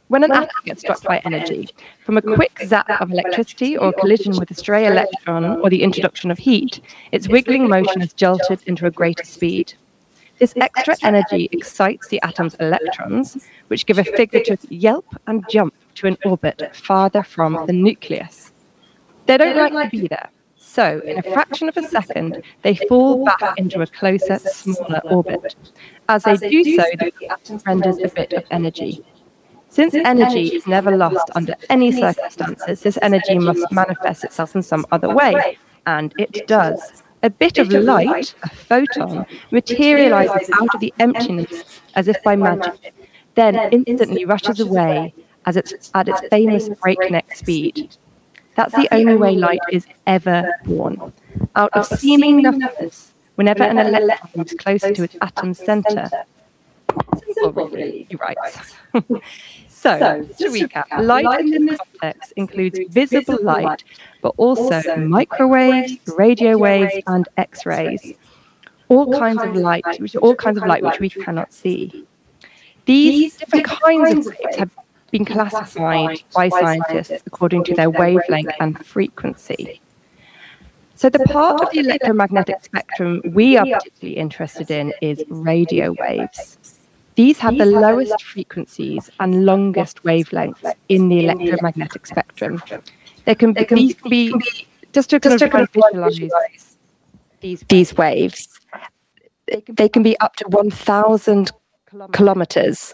When an atom gets struck by energy, from a quick zap of electricity or collision with a stray electron or the introduction of heat, its wiggling motion is jolted into a greater speed. This extra energy excites the atom's electrons, which give a figurative yelp and jump to an orbit farther from the nucleus. They don't like to be there, so in a fraction of a second, they fall back into a closer, smaller orbit. As they do so, the atom renders a bit of energy. Since energy is never lost under any circumstances, this energy must manifest itself in some other way, and it does. A bit of light, a photon, materializes out of the emptiness as if by magic, then instantly rushes away at its famous breakneck speed. That's the only way light is ever born. Out of seeming nothingness, whenever an electron moves closer to its atom center. Simple, really, he writes. So, to recap, light in this context includes visible light, but also microwaves, radio waves, and X-rays. All kinds of light which we cannot see. These different kinds of waves have been classified by scientists according to their wavelength and frequency. So the part of the electromagnetic spectrum we are particularly interested in is radio waves. These have the lowest frequencies and longest wavelengths in the electromagnetic spectrum. These can be just to kind of visualize these waves. They can be up to 1,000 kilometers.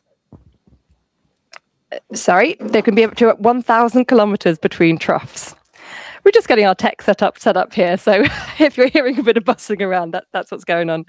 They can be up to 1,000 kilometers between troughs. We're just getting our tech set up here, so if you're hearing a bit of bustling around, that's what's going on.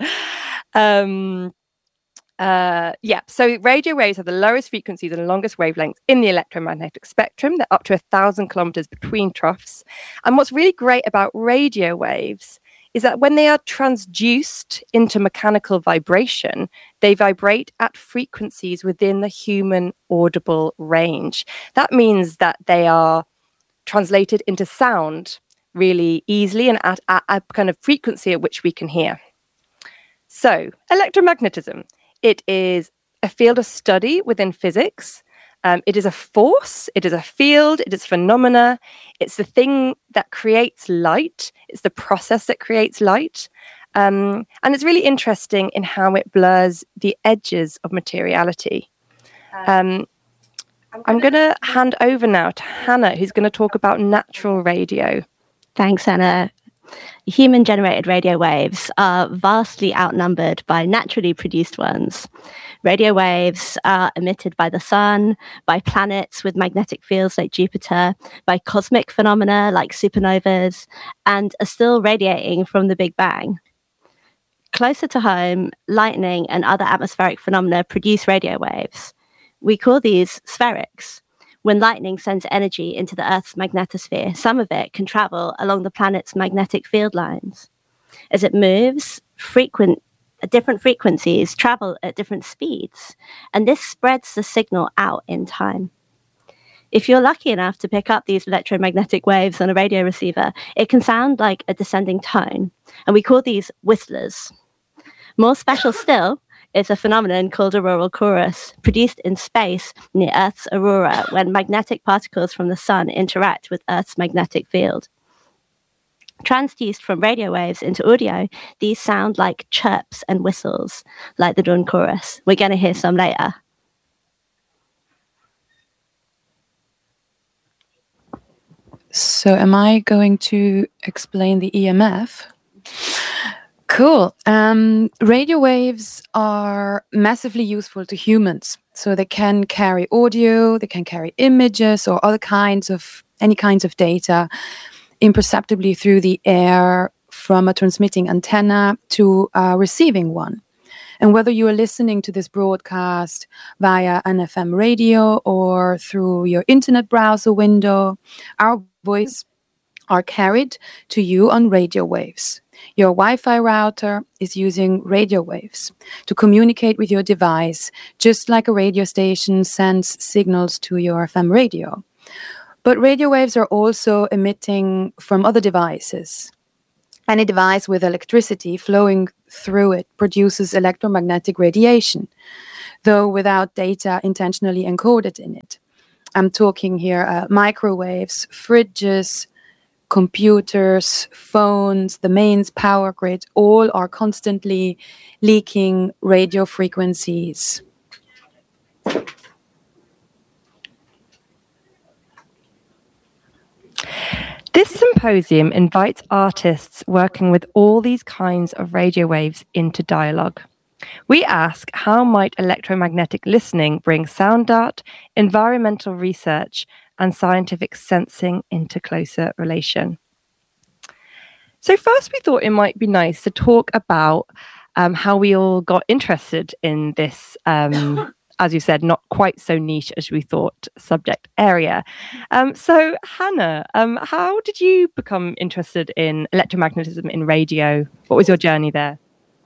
So radio waves have the lowest frequencies and the longest wavelengths in the electromagnetic spectrum. They're up to 1,000 kilometers between troughs. And what's really great about radio waves is that when they are transduced into mechanical vibration, they vibrate at frequencies within the human audible range. That means that they are translated into sound really easily and at a kind of frequency at which we can hear. So, electromagnetism. It is a field of study within physics. It is a force, it is a field, it is phenomena. It's the thing that creates light. It's the process that creates light. And it's really interesting in how it blurs the edges of materiality. I'm going to hand over now to Hannah, who's going to talk about natural radio. Thanks, Anna. Human-generated radio waves are vastly outnumbered by naturally produced ones. Radio waves are emitted by the sun, by planets with magnetic fields like Jupiter, by cosmic phenomena like supernovas, and are still radiating from the Big Bang. Closer to home, lightning and other atmospheric phenomena produce radio waves. We call these spherics. When lightning sends energy into the Earth's magnetosphere, some of it can travel along the planet's magnetic field lines. As it moves, different frequencies travel at different speeds, and this spreads the signal out in time. If you're lucky enough to pick up these electromagnetic waves on a radio receiver, it can sound like a descending tone, and we call these whistlers. More special still, is a phenomenon called auroral chorus, produced in space near Earth's aurora when magnetic particles from the sun interact with Earth's magnetic field. Transduced from radio waves into audio, these sound like chirps and whistles, like the dawn chorus. We're going to hear some later. So am I going to explain the EMF? Cool. Radio waves are massively useful to humans. So they can carry audio, they can carry images or any kinds of data imperceptibly through the air from a transmitting antenna to a receiving one. And whether you are listening to this broadcast via an FM radio or through your internet browser window, our voice are carried to you on radio waves. Your Wi-Fi router is using radio waves to communicate with your device, just like a radio station sends signals to your FM radio. But radio waves are also emitting from other devices. Any device with electricity flowing through it produces electromagnetic radiation, though without data intentionally encoded in it. I'm talking here microwaves, fridges, computers, phones, the mains, power grid, all are constantly leaking radio frequencies. This symposium invites artists working with all these kinds of radio waves into dialogue. We ask, how might electromagnetic listening bring sound art, environmental research, and scientific sensing into closer relation? So first, we thought it might be nice to talk about how we all got interested in this, as you said, not quite so niche as we thought subject area. So Hannah, how did you become interested in electromagnetism in radio? What was your journey there?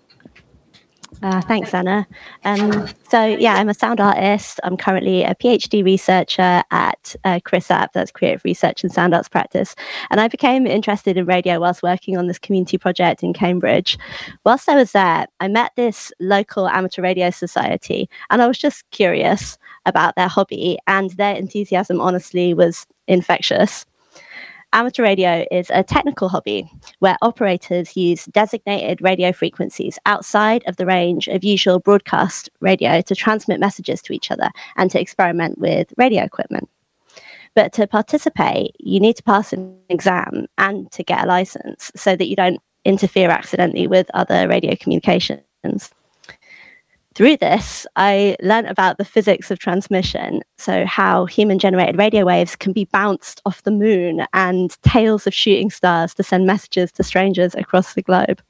Thanks, Anna. I'm a sound artist. I'm currently a PhD researcher at CRISAP, that's Creative Research and Sound Arts Practice. And I became interested in radio whilst working on this community project in Cambridge. Whilst I was there, I met this local amateur radio society, and I was just curious about their hobby, and their enthusiasm, honestly, was infectious. Amateur radio is a technical hobby where operators use designated radio frequencies outside of the range of usual broadcast radio to transmit messages to each other and to experiment with radio equipment. But to participate, you need to pass an exam and to get a license so that you don't interfere accidentally with other radio communications. Through this, I learned about the physics of transmission, so how human-generated radio waves can be bounced off the moon and tails of shooting stars to send messages to strangers across the globe.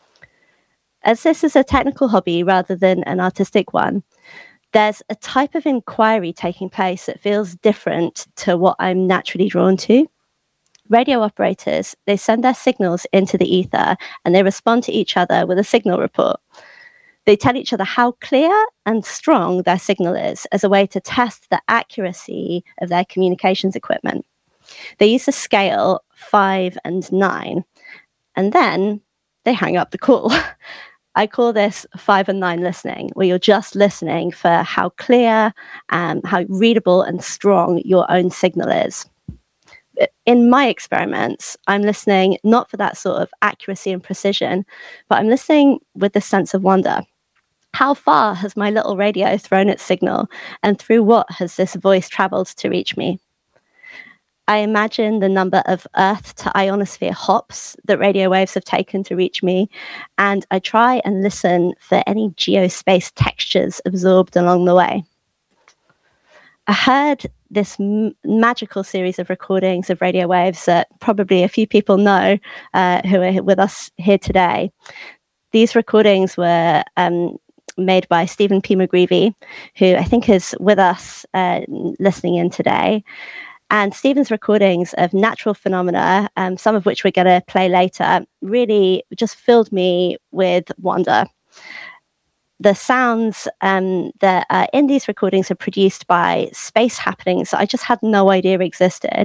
As this is a technical hobby rather than an artistic one, there's a type of inquiry taking place that feels different to what I'm naturally drawn to. Radio operators, they send their signals into the ether and they respond to each other with a signal report. They tell each other how clear and strong their signal is as a way to test the accuracy of their communications equipment. They use a scale 5 and 9, and then they hang up the call. I call this 5 and 9 listening, where you're just listening for how clear, how readable and strong your own signal is. In my experiments, I'm listening not for that sort of accuracy and precision, but I'm listening with this sense of wonder. How far has my little radio thrown its signal, and through what has this voice traveled to reach me? I imagine the number of Earth to ionosphere hops that radio waves have taken to reach me, and I try and listen for any geospace textures absorbed along the way. I heard this magical series of recordings of radio waves that probably a few people know who are with us here today. These recordings were made by Stephen P. McGreevy, who I think is with us listening in today. And Stephen's recordings of natural phenomena, some of which we're going to play later, really just filled me with wonder. The sounds that are in these recordings are produced by space happenings that I just had no idea existed,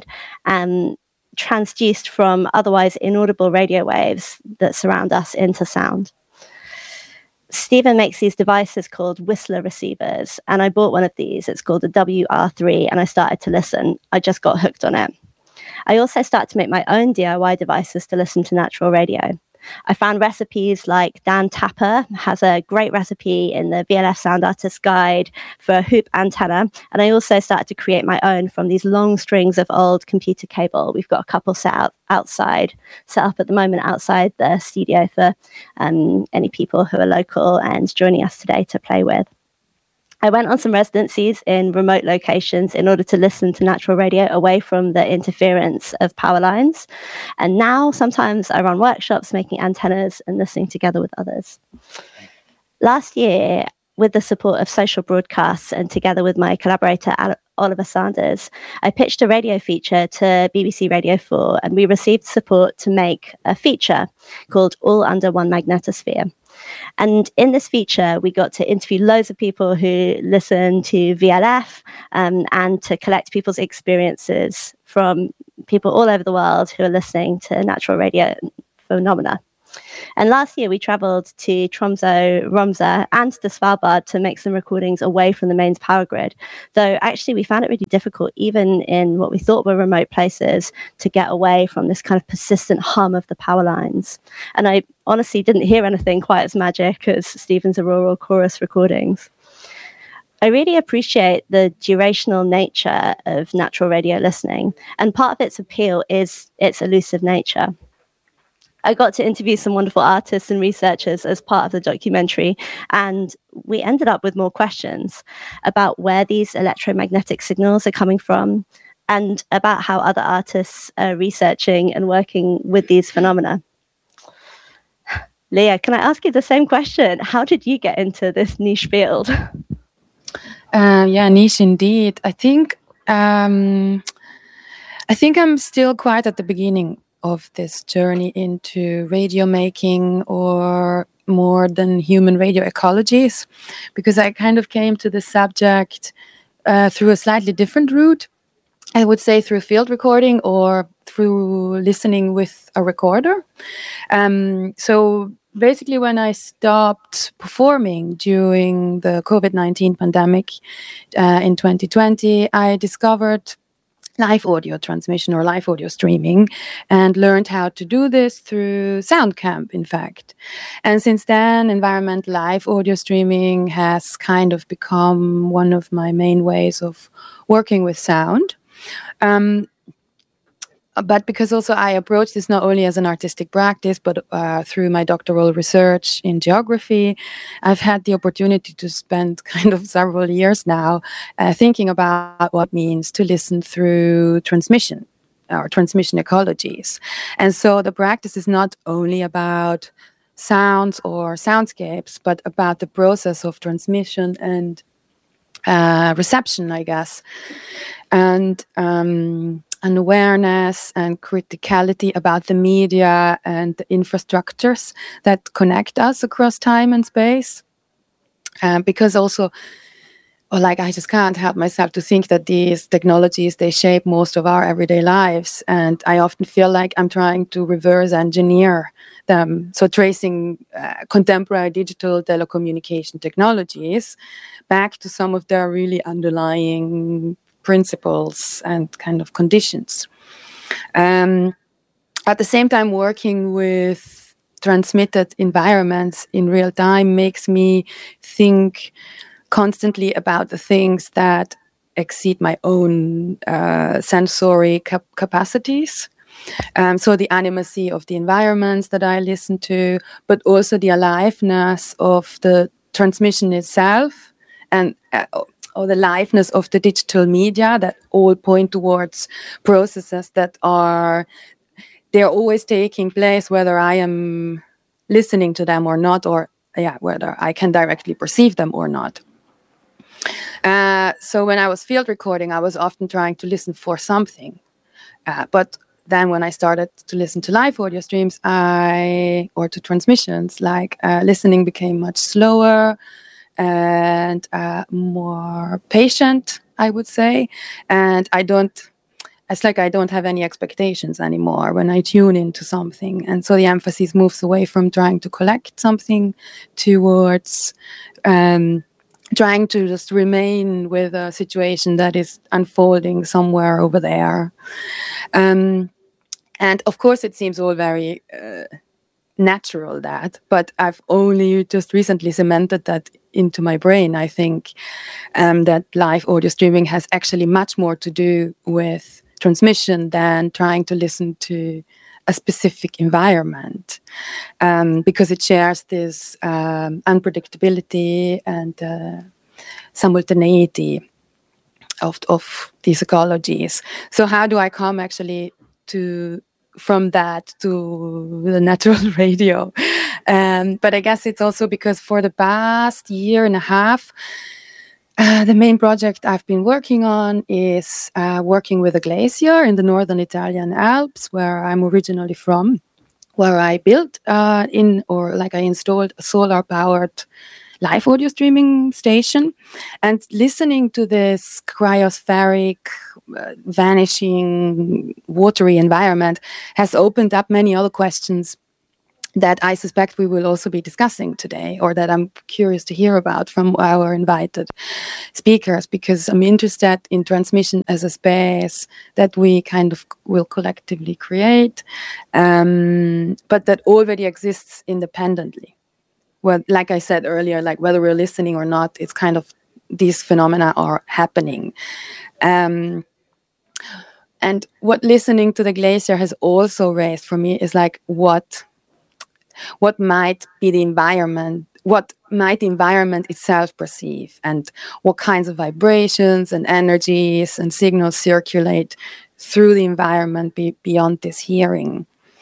transduced from otherwise inaudible radio waves that surround us into sound. Stephen makes these devices called Whistler receivers, and I bought one of these. It's called a WR3, and I started to listen. I just got hooked on it. I also started to make my own DIY devices to listen to natural radio. I found recipes like Dan Tapper has a great recipe in the VLF Sound Artist Guide for a hoop antenna. And I also started to create my own from these long strings of old computer cable. We've got a couple set up at the moment outside the studio for any people who are local and joining us today to play with. I went on some residencies in remote locations in order to listen to natural radio away from the interference of power lines. And now sometimes I run workshops making antennas and listening together with others. Last year, with the support of Social Broadcasts and together with my collaborator Oliver Sanders, I pitched a radio feature to BBC Radio 4, and we received support to make a feature called All Under One Magnetosphere. And in this feature, we got to interview loads of people who listen to VLF and to collect people's experiences from people all over the world who are listening to natural radio phenomena. And last year we travelled to Tromsø, Romsa and to Svalbard to make some recordings away from the mains power grid. Though actually we found it really difficult, even in what we thought were remote places, to get away from this kind of persistent hum of the power lines. And I honestly didn't hear anything quite as magic as Stephen's Auroral Chorus recordings. I really appreciate the durational nature of natural radio listening, and part of its appeal is its elusive nature. I got to interview some wonderful artists and researchers as part of the documentary, and we ended up with more questions about where these electromagnetic signals are coming from and about how other artists are researching and working with these phenomena. Leah, can I ask you the same question? How did you get into this niche field? Yeah, niche indeed. I think I'm still quite at the beginning of this journey into radio making, or more than human radio ecologies, because I kind of came to the subject through a slightly different route. I would say through field recording or through listening with a recorder. So basically, when I stopped performing during the COVID-19 pandemic in 2020, I discovered live audio transmission or live audio streaming and learned how to do this through SoundCamp, in fact. And since then, environmental live audio streaming has kind of become one of my main ways of working with sound. But because also I approach this not only as an artistic practice, but through my doctoral research in geography, I've had the opportunity to spend kind of several years now thinking about what it means to listen through transmission or transmission ecologies. And so the practice is not only about sounds or soundscapes, but about the process of transmission and reception, I guess. And an awareness and criticality about the media and the infrastructures that connect us across time and space. Because also, I just can't help myself to think that these technologies, they shape most of our everyday lives. And I often feel like I'm trying to reverse engineer them. So tracing contemporary digital telecommunication technologies back to some of their really underlying principles and kind of conditions. At the same time, working with transmitted environments in real time makes me think constantly about the things that exceed my own sensory capacities. So the animacy of the environments that I listen to, but also the aliveness of the transmission itself, and or the liveness of the digital media that all point towards processes that they're always taking place, whether I am listening to them or not, or whether I can directly perceive them or not. So when I was field recording, I was often trying to listen for something. But then when I started to listen to live audio streams or to transmissions, listening became much slower and more patient, I would say. And it's like I don't have any expectations anymore when I tune into something. And so the emphasis moves away from trying to collect something towards trying to just remain with a situation that is unfolding somewhere over there. And of course, it seems all very natural but I've only just recently cemented that into my brain. I think that live audio streaming has actually much more to do with transmission than trying to listen to a specific environment, because it shares this unpredictability and simultaneity of these ecologies. So how do I come actually from that to the natural radio? But I guess it's also because for the past year and a half, the main project I've been working on is working with a glacier in the northern Italian Alps, where I'm originally from, where I built I installed a solar-powered live audio streaming station. And listening to this cryospheric, vanishing, watery environment has opened up many other questions that I suspect we will also be discussing today, or that I'm curious to hear about from our invited speakers, because I'm interested in transmission as a space that we kind of will collectively create, but that already exists independently. Well, like I said earlier, like whether we're listening or not, it's kind of these phenomena are happening. And what listening to the glacier has also raised for me is like what might be the environment, what might the environment itself perceive, and what kinds of vibrations and energies and signals circulate through the environment beyond this hearing.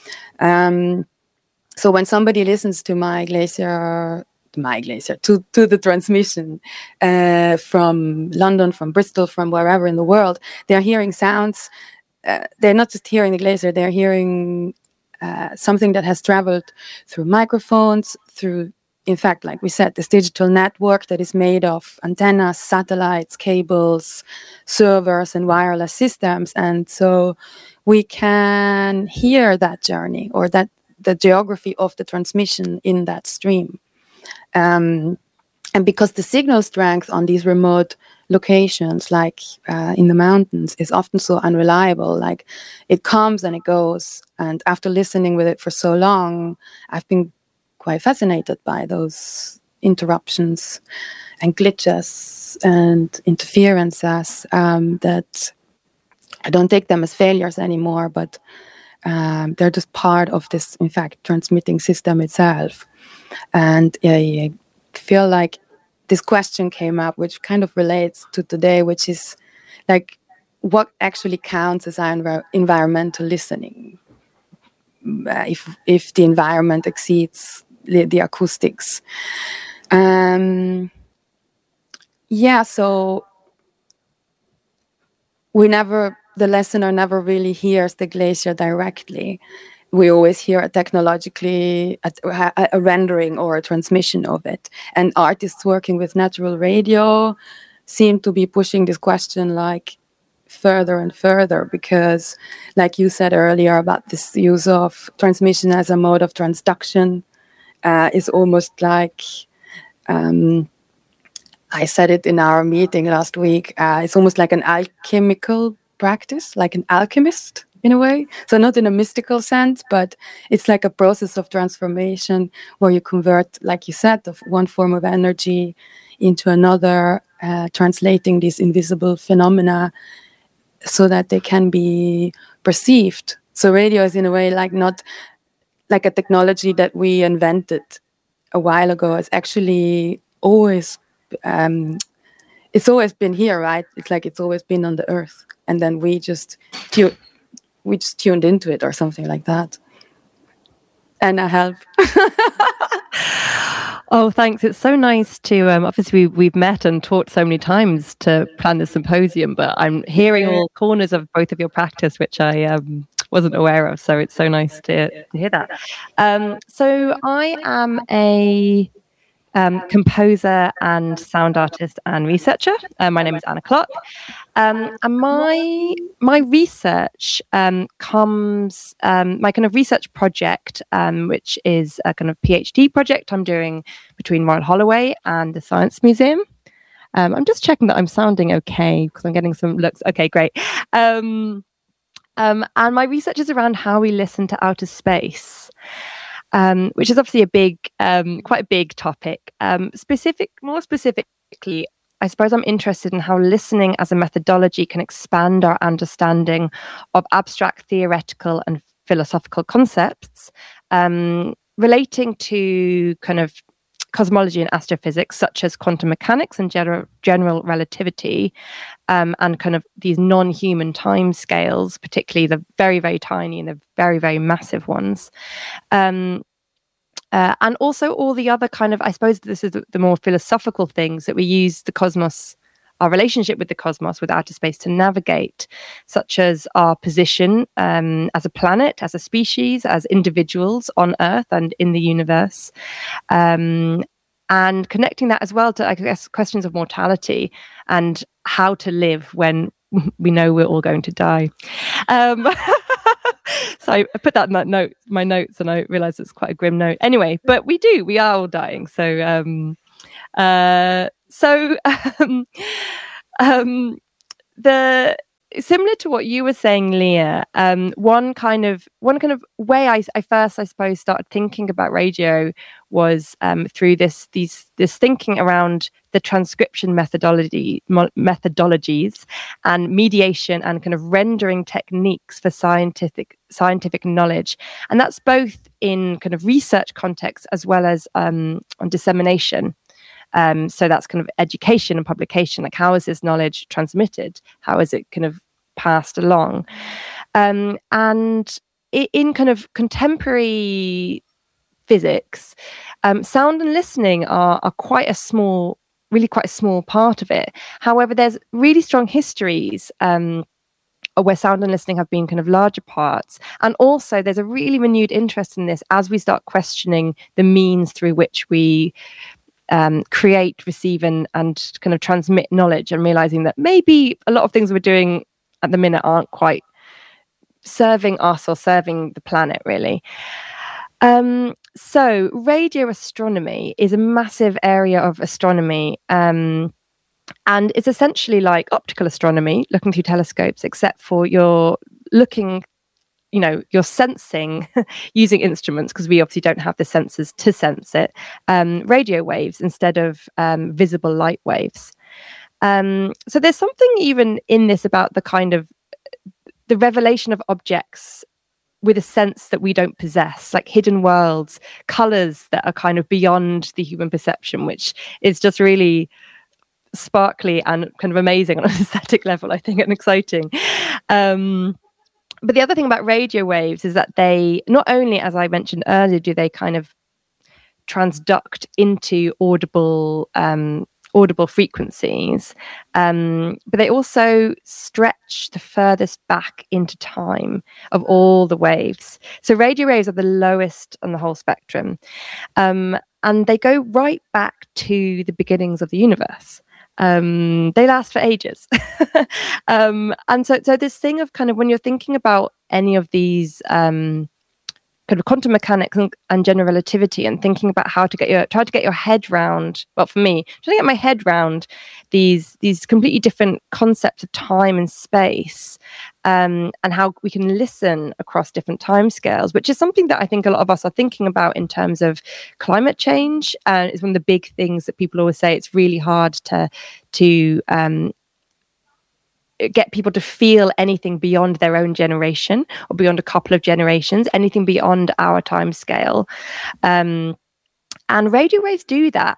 So when somebody listens to to the transmission from London, from Bristol, from wherever in the world, they're hearing sounds. They're not just hearing the glacier, they're hearing something that has traveled through microphones, through, in fact, like we said, this digital network that is made of antennas, satellites, cables, servers, and wireless systems. And so we can hear that journey, or that the geography of the transmission in that stream. And because the signal strength on these remote locations, like in the mountains, is often so unreliable, like it comes and it goes. And after listening with it for so long, I've been quite fascinated by those interruptions and glitches and interferences, that I don't take them as failures anymore, but they're just part of this, in fact, transmitting system itself. And I feel like this question came up, which kind of relates to today, which is like, what actually counts as environmental listening? If the environment exceeds the acoustics. So the listener never really hears the glacier directly. We always hear a technologically a rendering or a transmission of it. And artists working with natural radio seem to be pushing this question like further and further, because like you said earlier about this use of transmission as a mode of transduction, is almost like, I said it in our meeting last week, it's almost like an alchemical practice, like an alchemist in a way. So not in a mystical sense, but it's like a process of transformation where you convert, like you said, of one form of energy into another, translating these invisible phenomena so that they can be perceived. So radio is in a way like not like a technology that we invented a while ago. It's actually always, it's always been here, right? It's like it's always been on the earth, and then we just tuned into it or something like that. And I help. Oh, thanks. It's so nice to, obviously we've met and talked so many times to plan this symposium, but I'm hearing all corners of both of your practice, which I wasn't aware of. So it's so nice to hear that. So I am a composer and sound artist and researcher. My name is Anna Klock. And my research comes, my kind of research project, which is a kind of PhD project I'm doing between Royal Holloway and the Science Museum. I'm just checking that I'm sounding okay because I'm getting some looks. Okay, great. And my research is around how we listen to outer space. Which is obviously quite a big topic. More specifically, I suppose I'm interested in how listening as a methodology can expand our understanding of abstract theoretical and philosophical concepts relating to kind of cosmology and astrophysics, such as quantum mechanics and general relativity, and kind of these non-human time scales, particularly the very, very tiny and the very, very massive ones. And also all the other kind of, I suppose this is the more philosophical things that we use the cosmos, our relationship with the cosmos, with outer space to navigate, such as our position as a planet, as a species, as individuals on Earth and in the universe. And connecting that as well to, I guess, questions of mortality and how to live when we know we're all going to die. So I put that in my notes, and I realized it's quite a grim note. Anyway, but we are all dying. So, the similar to what you were saying, Leah, one kind of way I first, I suppose, started thinking about radio was through this thinking around the transcription methodologies and mediation and kind of rendering techniques for scientific knowledge, and that's both in kind of research context as well as on dissemination. So that's kind of education and publication. Like, how is this knowledge transmitted? How is it kind of passed along? And in kind of contemporary physics, sound and listening are quite a small part of it. However, there's really strong histories where sound and listening have been kind of larger parts. And also there's a really renewed interest in this as we start questioning the means through which we create, receive, and kind of transmit knowledge, and realizing that maybe a lot of things we're doing at the minute aren't quite serving us or serving the planet, really. So radio astronomy is a massive area of astronomy, and it's essentially like optical astronomy, looking through telescopes, except for you're looking, you're sensing using instruments, because we obviously don't have the sensors to sense it, radio waves instead of visible light waves. So there's something even in this about the kind of the revelation of objects with a sense that we don't possess, like hidden worlds, colors that are kind of beyond the human perception, which is just really sparkly and kind of amazing on an aesthetic level, I think, and exciting. But the other thing about radio waves is that they not only, as I mentioned earlier, do they kind of transduct into audible frequencies, but they also stretch the furthest back into time of all the waves. So radio waves are the lowest on the whole spectrum, and they go right back to the beginnings of the universe. They last for ages. And so this thing of kind of, when you're thinking about any of these kind of quantum mechanics and general relativity, and thinking about how to try to get your head round, well, for me, trying to get my head round these completely different concepts of time and space, and how we can listen across different timescales, which is something that I think a lot of us are thinking about in terms of climate change. And it's one of the big things that people always say. It's really hard to get people to feel anything beyond their own generation, or beyond a couple of generations, anything beyond our time scale. And radio waves do that.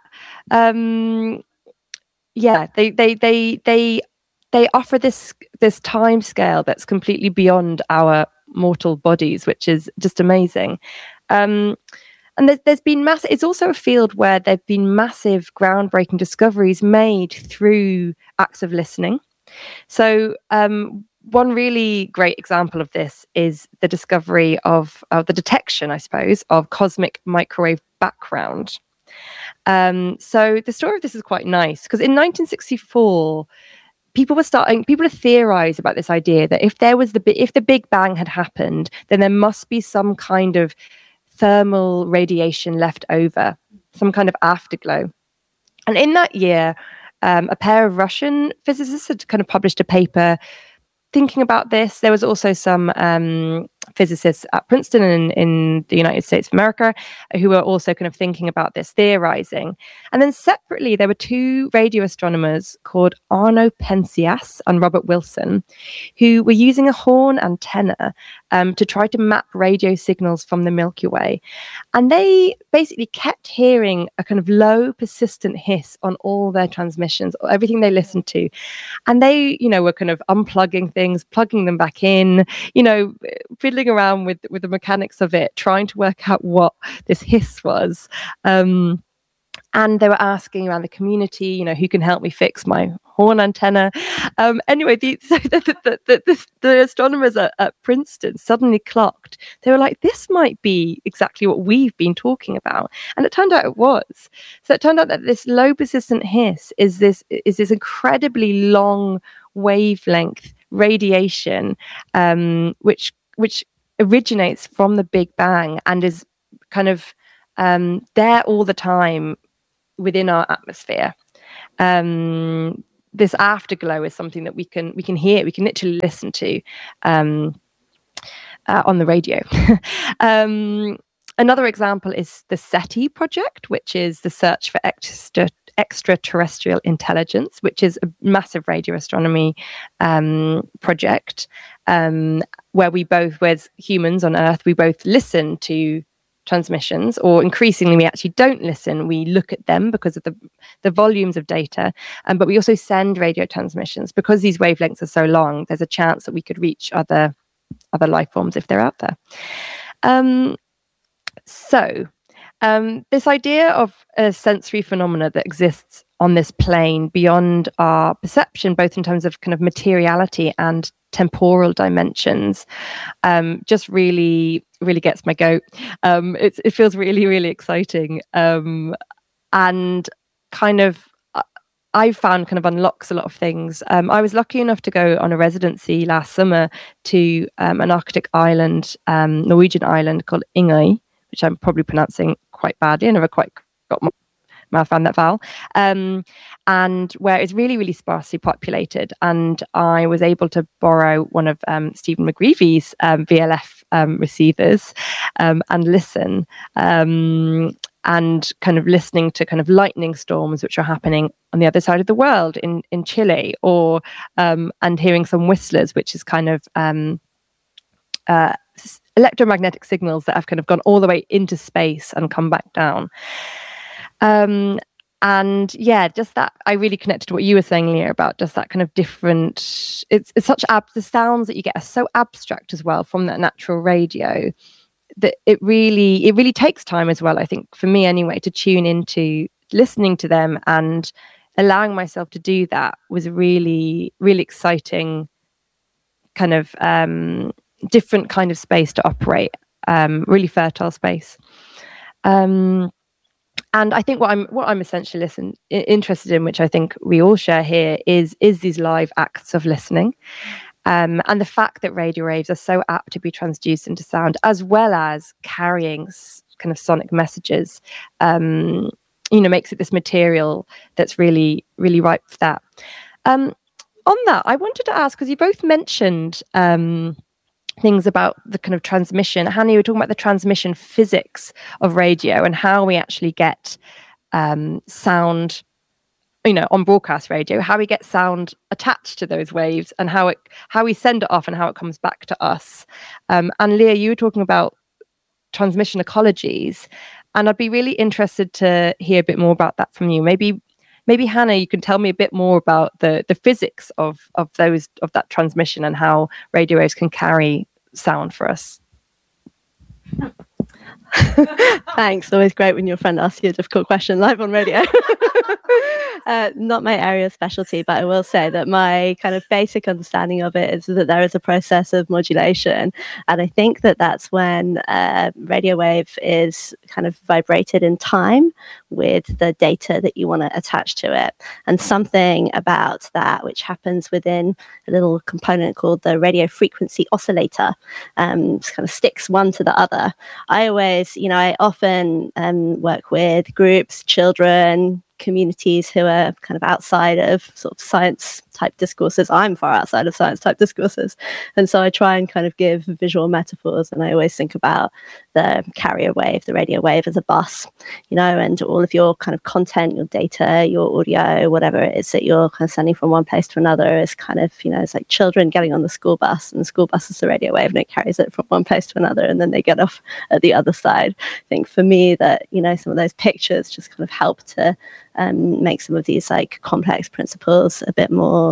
They offer this time scale that's completely beyond our mortal bodies, which is just amazing. And there's been it's also a field where there've been massive groundbreaking discoveries made through acts of listening. So one really great example of this is the discovery of the detection, I suppose, of cosmic microwave background. So the story of this is quite nice, because in 1964, people to theorize about this idea that if the Big Bang had happened, then there must be some kind of thermal radiation left over, some kind of afterglow. And in that year, a pair of Russian physicists had kind of published a paper thinking about this. There was also some physicists at Princeton in the United States of America who were also kind of thinking about this, theorizing. And then separately, there were two radio astronomers called Arno Penzias and Robert Wilson, who were using a horn antenna to try to map radio signals from the Milky Way. And they basically kept hearing a kind of low, persistent hiss on all their transmissions, everything they listened to. And they, were kind of unplugging things, plugging them back in, fiddling around with the mechanics of it, trying to work out what this hiss was. And they were asking around the community, who can help me fix my horn antenna? Anyway, the astronomers at Princeton suddenly clocked. They were like, this might be exactly what we've been talking about. And it turned out it was. So it turned out that this low persistent hiss is this incredibly long wavelength radiation, which originates from the Big Bang and is kind of there all the time within our atmosphere. This afterglow is something that we can hear, we can literally listen to on the radio. Another example is the SETI project, which is the search for extraterrestrial intelligence, which is a massive radio astronomy project where we both, as humans on Earth, we both listen to transmissions, or increasingly we actually don't listen, we look at them because of the volumes of data, but we also send radio transmissions. Because these wavelengths are so long, there's a chance that we could reach other life forms if they're out there. This idea of a sensory phenomena that exists on this plane beyond our perception, both in terms of kind of materiality and temporal dimensions, just really gets my goat. It feels really exciting, and kind of I've found kind of unlocks a lot of things. I was lucky enough to go on a residency last summer to an Arctic island, Norwegian island called Ingøy, which I'm probably pronouncing quite badly. I never quite got my mouth around that vowel, and where it's really sparsely populated. And I was able to borrow one of Stephen McGreevy's VLF receivers and listen, and kind of listening to kind of lightning storms which are happening on the other side of the world in Chile, or and hearing some whistlers, which is kind of electromagnetic signals that have kind of gone all the way into space and come back down. And yeah, just that, I really connected to what you were saying, Leah, about just that kind of different, it's such the sounds that you get are so abstract as well from that natural radio, that it really takes time as well, I think, for me anyway, to tune into listening to them, and allowing myself to do that was a really exciting kind of different kind of space to operate, really fertile space. And I think what I'm essentially interested in, which I think we all share here, is these live acts of listening, and the fact that radio waves are so apt to be transduced into sound, as well as carrying kind of sonic messages. Makes it this material that's really ripe for that. On that, I wanted to ask, because you both mentioned things about the kind of transmission. Hannah, you were talking about the transmission physics of radio and how we actually get sound, on broadcast radio, how we get sound attached to those waves, and how we send it off and how it comes back to us. And Leah, you were talking about transmission ecologies, and I'd be really interested to hear a bit more about that from you. Maybe Hannah, you can tell me a bit more about the physics of that transmission and how radio waves can carry sound for us. Thanks. Always great when your friend asks you a difficult question live on radio. Not my area of specialty, but I will say that my kind of basic understanding of it is that there is a process of modulation. And I think that that's when radio wave is kind of vibrated in time with the data that you want to attach to it. And something about that, which happens within a little component called the radio frequency oscillator, just kind of sticks one to the other. I often work with groups, children, communities who are kind of outside of sort of science type discourses. I'm far outside of science type discourses. And so I try and kind of give visual metaphors. And I always think about the carrier wave, the radio wave, as a bus, and all of your kind of content, your data, your audio, whatever it is that you're kind of sending from one place to another is kind of, it's like children getting on the school bus, and the school bus is the radio wave and it carries it from one place to another, and then they get off at the other side. I think for me that, some of those pictures just kind of help to make some of these like complex principles a bit more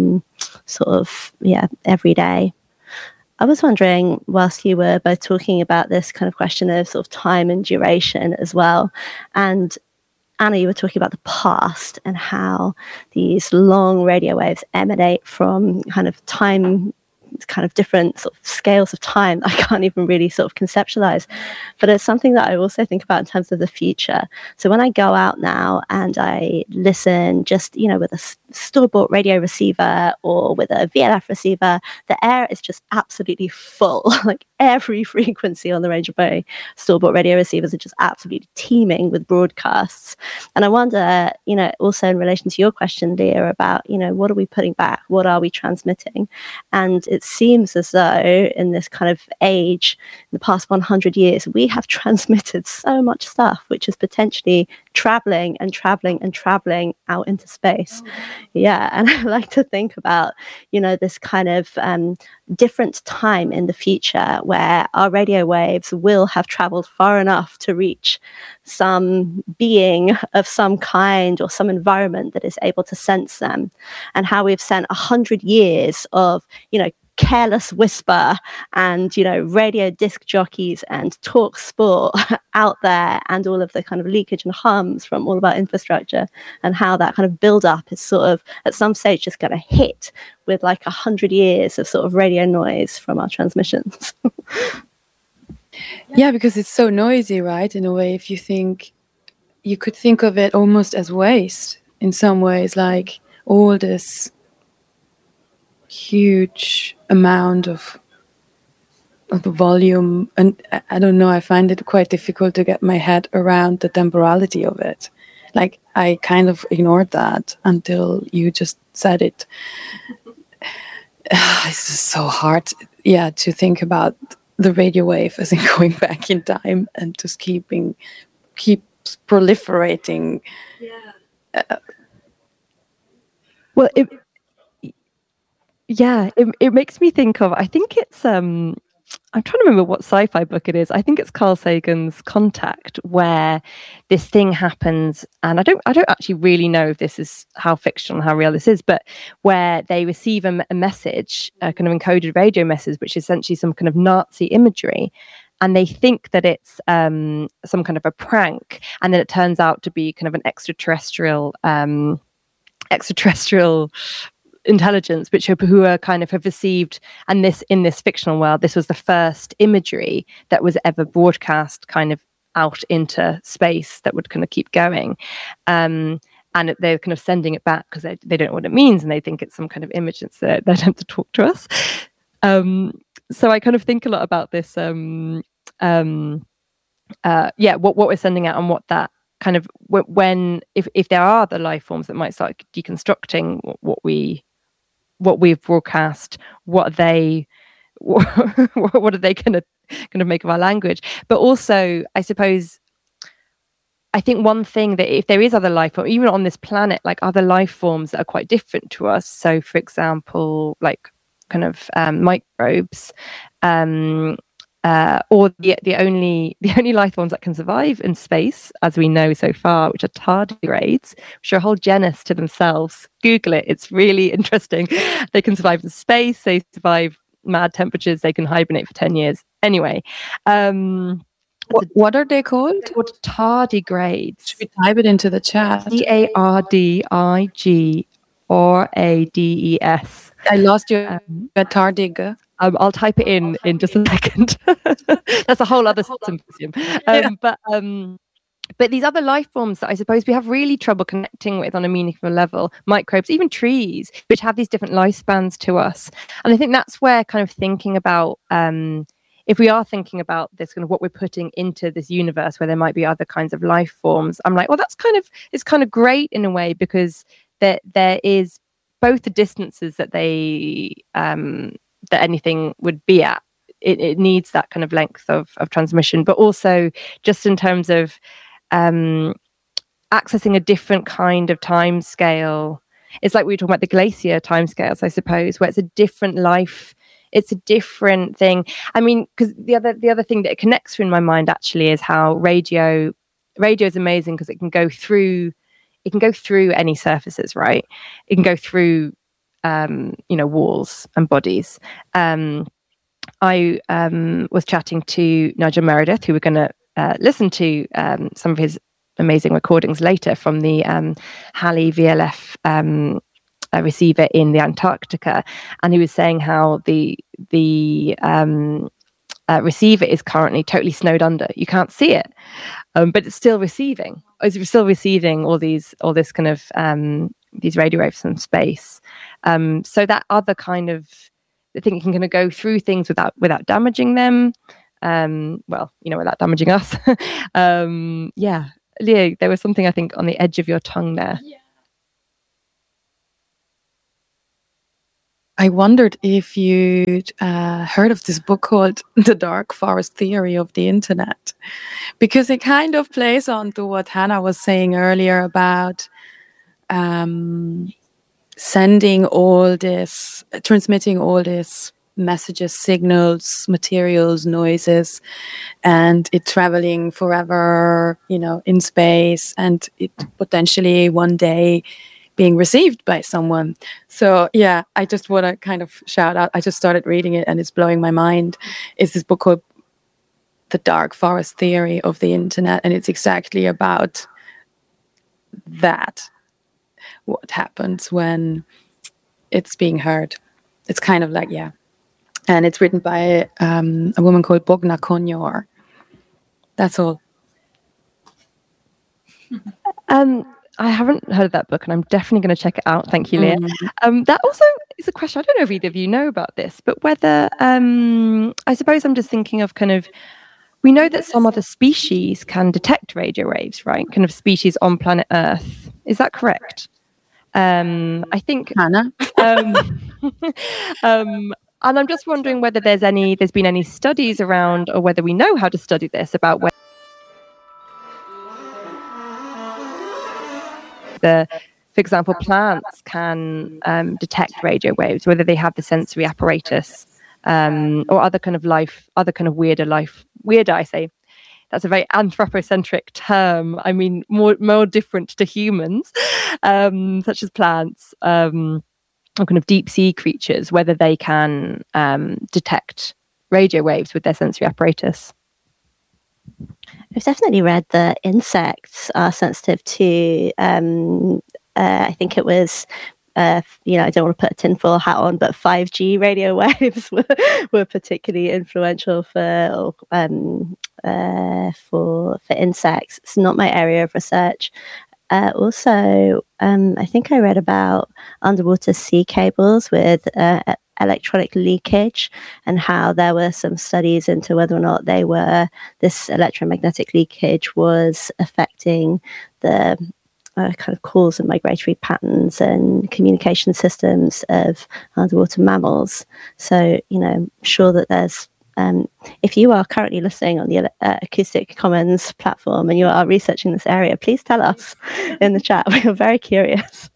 everyday. I was wondering, whilst you were both talking about this kind of question of sort of time and duration as well, and Anna, you were talking about the past and how these long radio waves emanate from kind of time, kind of different sort of scales of time that I can't even really sort of conceptualize. But it's something that I also think about in terms of the future. So when I go out now and I listen just, with a store-bought radio receiver or with a VLF receiver, the air is just absolutely full. Like every frequency on the range of my store-bought radio receivers are just absolutely teeming with broadcasts. And I wonder, also in relation to your question, Leah, about, what are we putting back? What are we transmitting? And it seems as though in this kind of age, in the past 100 years, we have transmitted so much stuff, which is potentially traveling and traveling and traveling out into space. Yeah, and I like to think about, this kind of different time in the future where our radio waves will have traveled far enough to reach some being of some kind or some environment that is able to sense them, and how we've sent 100 years of, careless whisper and radio disc jockeys and talk sport out there, and all of the kind of leakage and hums from all of our infrastructure, and how that kind of build up is sort of at some stage just going to hit with like 100 years of sort of radio noise from our transmissions. Yeah, because it's so noisy, right? In a way, if you think, you could think of it almost as waste in some ways, like all this huge amount of the volume. And I don't know, I find it quite difficult to get my head around the temporality of it. Like, I kind of ignored that until you just said it. It's just so hard, to think about the radio wave as in going back in time and just keeps proliferating. Well, it makes me think of, I think it's I'm trying to remember what sci-fi book it is. I think it's Carl Sagan's Contact, where this thing happens, and I don't actually really know if this is how fictional, how real this is, but where they receive a message, a kind of encoded radio message, which is essentially some kind of Nazi imagery, and they think that it's some kind of a prank, and then it turns out to be kind of an extraterrestrial intelligence, who are kind of have received, and this in this fictional world, this was the first imagery that was ever broadcast kind of out into space that would kind of keep going, and they're kind of sending it back because they don't know what it means, and they think it's some kind of image that's they don't have to talk to us. So I kind of think a lot about this what we're sending out, and what that kind of, when if there are other life forms that might start deconstructing what we've broadcast, what are they going to make of our language? But also, I suppose, I think one thing that if there is other life form, even on this planet, like other life forms that are quite different to us, so for example, like kind of microbes, or the only life forms that can survive in space, as we know so far, which are tardigrades, which are a whole genus to themselves. Google it; it's really interesting. They can survive in space. They survive mad temperatures. They can hibernate for 10 years. Anyway, what are they called? They're called tardigrades. Should we type it into the chat? TARDIGRADES. I lost you at tardig. I'll type it in just a second. That's a whole other symposium. But these other life forms that I suppose we have really trouble connecting with on a meaningful level, microbes, even trees, which have these different lifespans to us. And I think that's where kind of thinking about, if we are thinking about this kind of what we're putting into this universe where there might be other kinds of life forms, I'm like, well, it's kind of great in a way, because there is both the distances that that anything would be at. It needs that kind of length of transmission, but also just in terms of accessing a different kind of time scale. It's like we were talking about the glacier time scales, I suppose, where it's a different life. It's a different thing. I mean, because the other thing that it connects to in my mind actually is how radio is amazing, because it can go through any surfaces, right? It can go through walls and bodies. I was chatting to Nigel Meredith, who we're going to listen to some of his amazing recordings later from the Halley VLF receiver in the Antarctica, and he was saying how the receiver is currently totally snowed under. You can't see it, but it's still receiving. It's still receiving all this kind of these radio waves from space. So that other kind of thinking can go through things without damaging them. Without damaging us. Leo, there was something I think on the edge of your tongue there. Yeah. I wondered if you'd heard of this book called The Dark Forest Theory of the Internet, because it kind of plays on to what Hannah was saying earlier about transmitting all this messages, signals, materials, noises, and it traveling forever, in space, and it potentially one day being received by someone. So yeah, I just want to kind of shout out. I just started reading it and it's blowing my mind. It's this book called The Dark Forest Theory of the Internet, and it's exactly about that. What happens when it's being heard. It's kind of like, and it's written by a woman called Bogna Konyor. That's all. I haven't heard of that book, and I'm definitely going to check it out. Thank you, Leah. That also is a question. I don't know if either of you know about this, but whether I suppose I'm just thinking of kind of, we know that some other species can detect radio waves, right? Kind of species on planet Earth. Is that correct? I think Hannah. And I'm just wondering whether there's been any studies around, or whether we know how to study this, about whether for example, plants can detect radio waves, whether they have the sensory apparatus, or other kind of weirder, I say. That's a very anthropocentric term. I mean, more different to humans, such as plants, or kind of deep sea creatures, whether they can detect radio waves with their sensory apparatus. I've definitely read that insects are sensitive to, I think it was, I don't want to put a tinfoil hat on, but 5G radio waves were particularly influential for insects. It's not my area of research. Also, I think I read about underwater sea cables with electronic leakage, and how there were some studies into whether or not this electromagnetic leakage was affecting the kind of calls and migratory patterns and communication systems of underwater mammals. So, I'm sure that there's, if you are currently listening on the Acoustic Commons platform and you are researching this area, please tell us in the chat. We are very curious.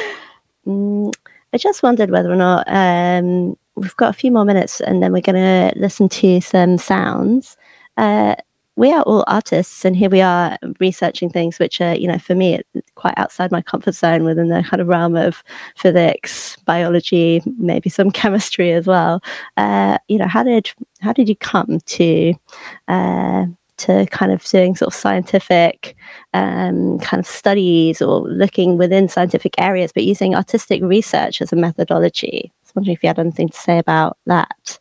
I just wondered whether or not, we've got a few more minutes and then we're going to listen to some sounds. We are all artists, and here we are researching things which are, for me, quite outside my comfort zone, within the kind of realm of physics, biology, maybe some chemistry as well. How did you come to kind of doing sort of scientific kind of studies, or looking within scientific areas, but using artistic research as a methodology? I was wondering if you had anything to say about that.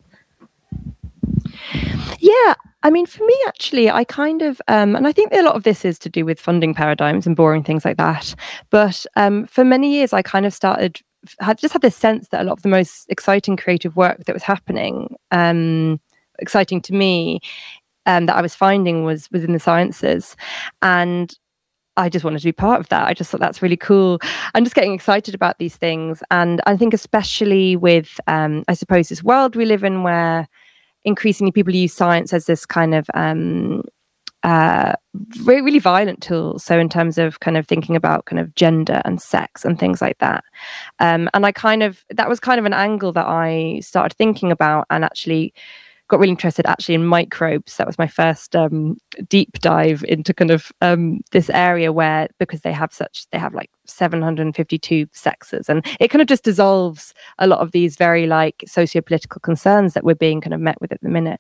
Yeah, I mean, for me, actually, I kind of, and I think a lot of this is to do with funding paradigms and boring things like that. But for many years, I kind of had this sense that a lot of the most exciting creative work that was happening, exciting to me, that I was finding was in the sciences. And I just wanted to be part of that. I just thought that's really cool. I'm just getting excited about these things. And I think especially with, I suppose, this world we live in, where increasingly people use science as this kind of really violent tool. So in terms of kind of thinking about kind of gender and sex and things like that. And that was kind of an angle that I started thinking about, and actually got really interested in microbes. That was my first deep dive into kind of this area, where, because they have like 752 sexes, and it kind of just dissolves a lot of these very like socio-political concerns that we're being kind of met with at the minute.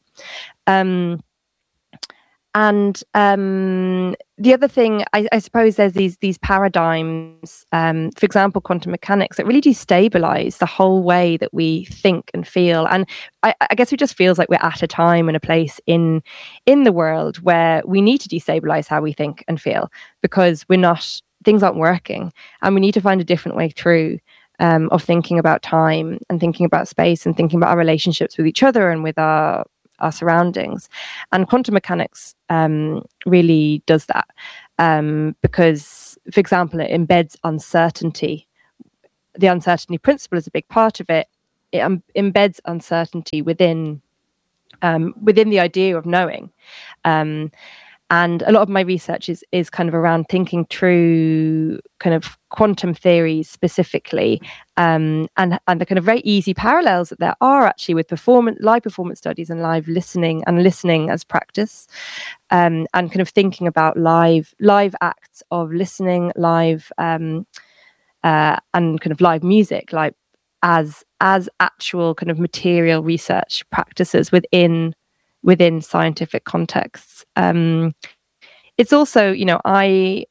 And the other thing, I suppose, there's these paradigms, for example, quantum mechanics, that really destabilize the whole way that we think and feel. And I guess it just feels like we're at a time and a place in the world where we need to destabilize how we think and feel, because we're not things aren't working, and we need to find a different way through of thinking about time and thinking about space and thinking about our relationships with each other and with our surroundings. And quantum mechanics really does that, because, for example, it embeds uncertainty. The uncertainty principle is a big part of it. It embeds uncertainty within the idea of knowing. And a lot of my research is kind of around thinking through kind of quantum theories specifically, and the kind of very easy parallels that there are actually with live performance studies and live listening and listening as practice, and kind of thinking about live acts of listening, live and kind of live music, like as actual kind of material research practices within scientific contexts. It's also, I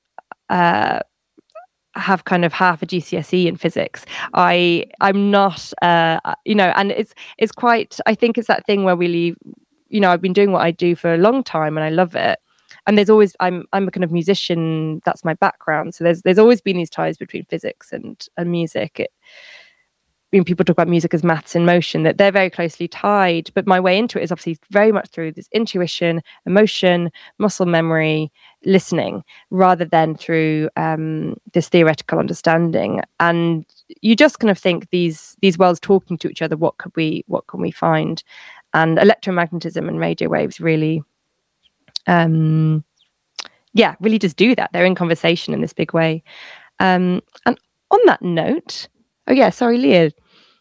have kind of half a GCSE in physics. I'm not, and it's quite, I think it's that thing where really, I've been doing what I do for a long time and I love it. And there's always, I'm a kind of musician, that's my background. So there's always been these ties between physics and music. People talk about music as maths in motion, that they're very closely tied. But my way into it is obviously very much through this intuition, emotion, muscle memory, listening, rather than through this theoretical understanding. And you just kind of think these worlds talking to each other, what can we find? And electromagnetism and radio waves really, really just do that. They're in conversation in this big way. And on that note, oh yeah, sorry, Leah.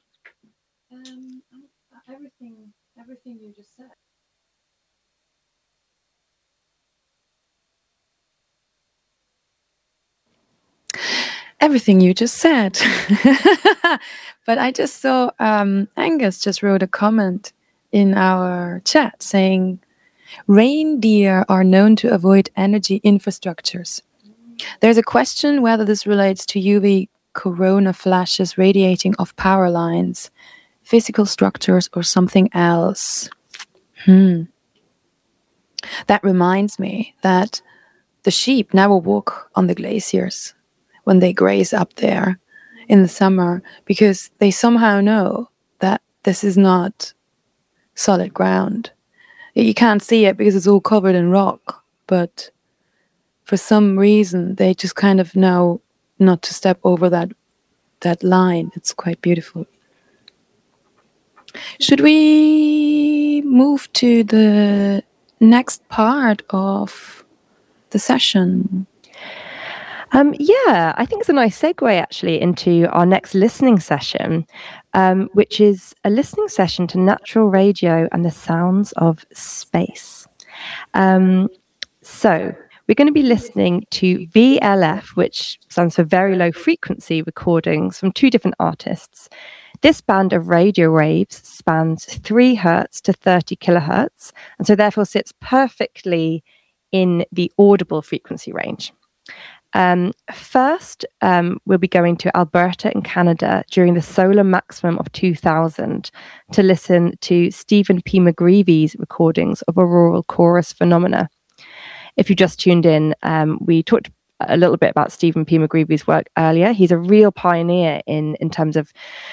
Everything you just said. Everything you just said. But I just saw Angus just wrote a comment in our chat saying, reindeer are known to avoid energy infrastructures. There's a question whether this relates to UV corona flashes radiating off power lines, physical structures, or something else. That reminds me that the sheep never walk on the glaciers when they graze up there in the summer, because they somehow know that this is not solid ground. You can't see it because it's all covered in rock, but for some reason they just kind of know not to step over that line. It's quite beautiful. Should we move to the next part of the session? I think it's a nice segue actually into our next listening session, which is a listening session to natural radio and the sounds of space. So we're going to be listening to VLF, which stands for very low frequency recordings from two different artists. This band of radio waves spans 3 hertz to 30 kilohertz, and so therefore sits perfectly in the audible frequency range. First, we'll be going to Alberta in Canada during the solar maximum of 2000 to listen to Stephen P. McGreevy's recordings of auroral chorus phenomena. If you just tuned in, we talked a little bit about Stephen P. McGreevy's work earlier. He's a real pioneer in terms of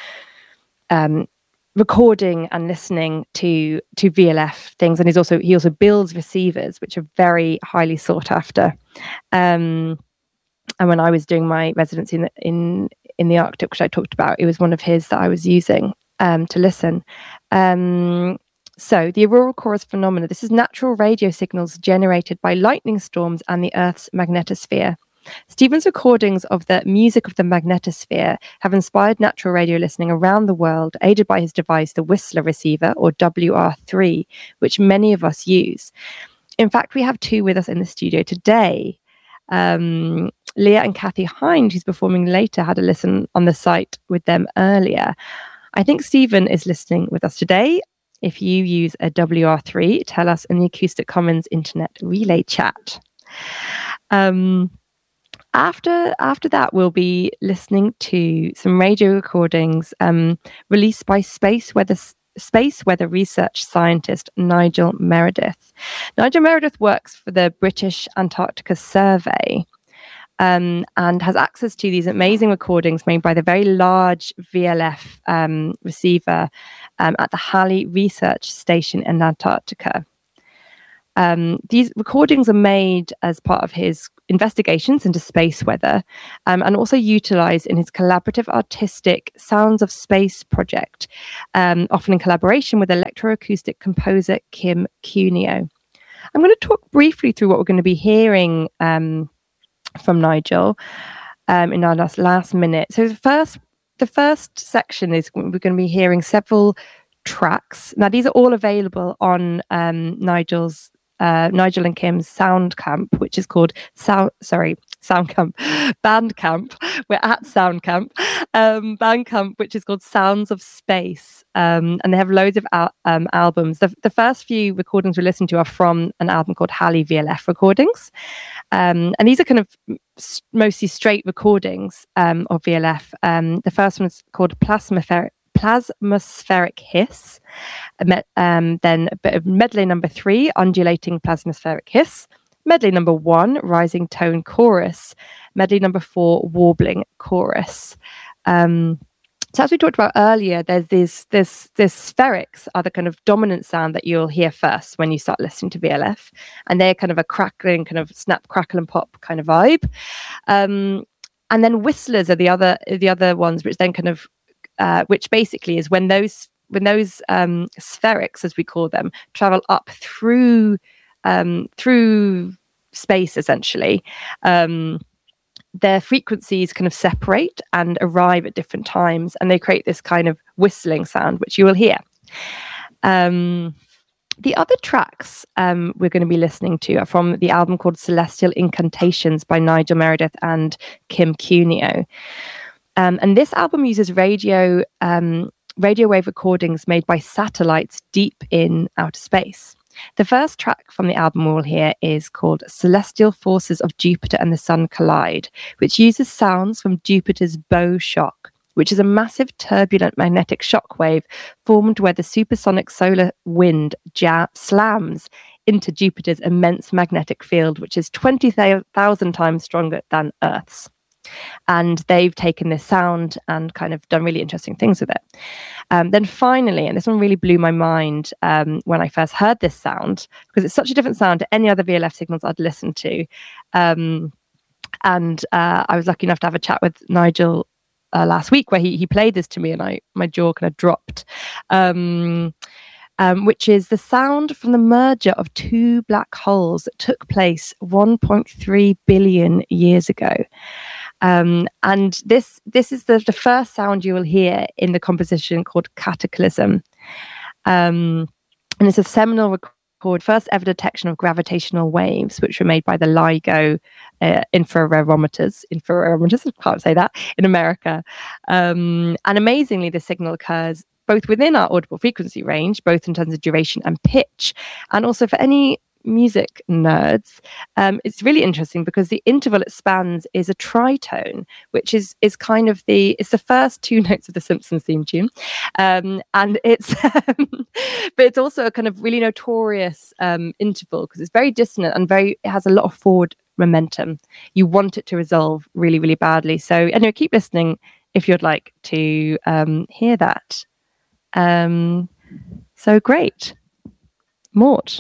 recording and listening to VLF things, and he also builds receivers which are very highly sought after. And when I was doing my residency in the Arctic, which I talked about, it was one of his that I was using to listen. So the auroral chorus phenomena, this is natural radio signals generated by lightning storms and the Earth's magnetosphere. Stephen's recordings of the music of the magnetosphere have inspired natural radio listening around the world, aided by his device, the Whistler receiver, or WR3, which many of us use. In fact, we have 2 with us in the studio today. Leah and Kathy Hind, who's performing later, had a listen on the site with them earlier. I think Stephen is listening with us today. If you use a WR3, tell us in the Acoustic Commons Internet Relay chat. After that, we'll be listening to some radio recordings released by space weather research scientist Nigel Meredith. Nigel Meredith works for the British Antarctica Survey, and has access to these amazing recordings made by the very large VLF receiver at the Halley Research Station in Antarctica. These recordings are made as part of his investigations into space weather, and also utilized in his collaborative artistic Sounds of Space project, often in collaboration with electroacoustic composer Kim Cuneo. I'm going to talk briefly through what we're going to be hearing from Nigel in our last minute. So the first section is we're going to be hearing several tracks. Now these are all available on Nigel and Kim's Soundcamp, which is called Soundcamp, Bandcamp. We're at Soundcamp, Bandcamp, which is called Sounds of Space, and they have loads of albums. The first few recordings we listened to are from an album called Halley VLF Recordings, and these are kind of mostly straight recordings of VLF. The first one is called Plasmaspheric Hiss, then a bit of medley number 3, Undulating Plasmaspheric Hiss, medley number 1, Rising Tone Chorus, medley number 4, Warbling Chorus. So as we talked about earlier, there's this spherics are the kind of dominant sound that you'll hear first when you start listening to VLF, and they're kind of a crackling, kind of snap, crackle and pop kind of vibe. And then whistlers are the other ones, which then kind of which basically is when those spherics, as we call them, travel up through space, essentially. Their frequencies kind of separate and arrive at different times, and they create this kind of whistling sound, which you will hear. The other tracks we're going to be listening to are from the album called Celestial Incantations by Nigel Meredith and Kim Cuneo. And this album uses radio wave recordings made by satellites deep in outer space. The first track from the album we'll hear is called Celestial Forces of Jupiter and the Sun Collide, which uses sounds from Jupiter's bow shock, which is a massive turbulent magnetic shock wave formed where the supersonic solar wind slams into Jupiter's immense magnetic field, which is 20,000 times stronger than Earth's. And they've taken this sound and kind of done really interesting things with it. Then finally, and this one really blew my mind when I first heard this sound, because it's such a different sound to any other VLF signals I'd listened to. And I was lucky enough to have a chat with Nigel last week where he played this to me, and my jaw kind of dropped. Which is the sound from the merger of two black holes that took place 1.3 billion years ago. And this is the first sound you will hear in the composition called Cataclysm. And it's a seminal record, first ever detection of gravitational waves, which were made by the LIGO interferometers, I can't say that, in America. And amazingly, the signal occurs both within our audible frequency range, both in terms of duration and pitch, and also for any music nerds, it's really interesting because the interval it spans is a tritone, which is kind of it's the first two notes of the Simpsons theme tune, and it's but it's also a kind of really notorious interval because it's very dissonant and it has a lot of forward momentum. You want it to resolve really, really badly. So anyway, keep listening if you'd like to hear that. So great. Mort.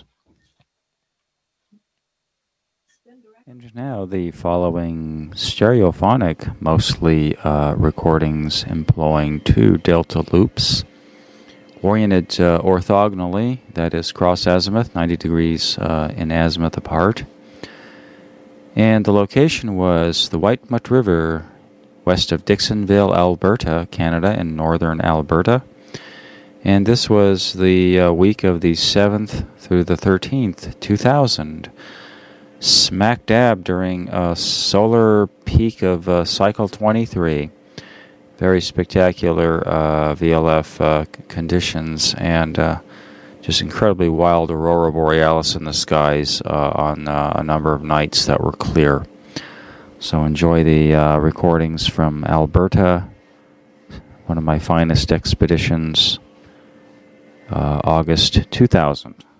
And now the following stereophonic, mostly recordings employing two delta loops oriented orthogonally, that is cross-azimuth, 90 degrees in azimuth apart. And the location was the Whitemud River, west of Dixonville, Alberta, Canada, in northern Alberta. And this was the week of the 7th through the 13th, 2000. Smack dab during a solar peak of cycle 23. Very spectacular VLF conditions, and just incredibly wild aurora borealis in the skies on a number of nights that were clear. So enjoy the recordings from Alberta, one of my finest expeditions, August 2000.